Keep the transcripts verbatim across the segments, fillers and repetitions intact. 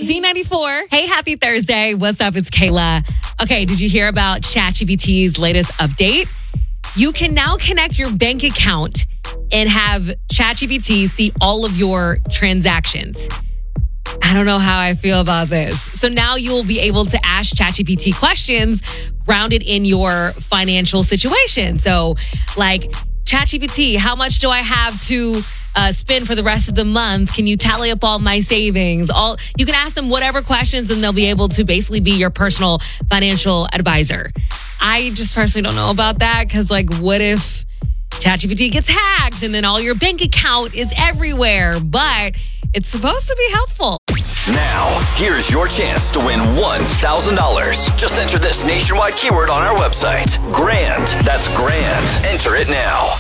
Z ninety-four. Hey, happy Thursday. What's up? It's Kayla. Okay, did you hear about ChatGPT's latest update? You can now connect your bank account and have ChatGPT see all of your transactions. I don't know how I feel about this. So now you'll be able to ask ChatGPT questions grounded in your financial situation. So like, ChatGPT, how much do I have to uh, spend for the rest of the month? Can you tally up all my savings? All you can ask them whatever questions and they'll be able to basically be your personal financial advisor. I just personally don't know about that because like, what if ChatGPT gets hacked and then all your bank account is everywhere? But it's supposed to be helpful. Now, here's your chance to win one thousand dollars. Just enter this nationwide keyword on our website. GRAND. That's GRAND. Enter it now.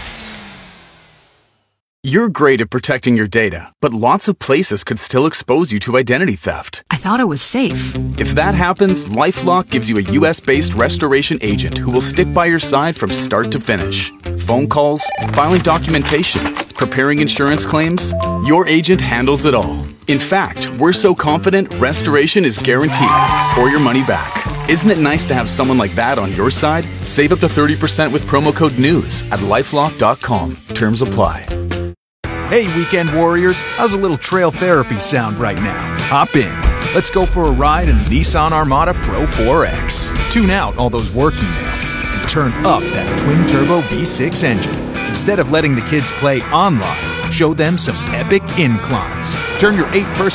You're great at protecting your data, but lots of places could still expose you to identity theft. I thought it was safe. If that happens, LifeLock gives you a U S-based restoration agent who will stick by your side from start to finish. Phone calls, filing documentation, preparing insurance claims, your agent handles it all. In fact, we're so confident restoration is guaranteed or your money back. Isn't it nice to have someone like that on your side? Save up to thirty percent with promo code NEWS at lifelock dot com. Terms apply. Hey, weekend warriors, how's a little trail therapy sound right now? Hop in. Let's go for a ride in the Nissan Armada Pro four X. Tune out all those work emails and turn up that twin-turbo V six engine. Instead of letting the kids play online, show them some epic inclines. Turn your eight-person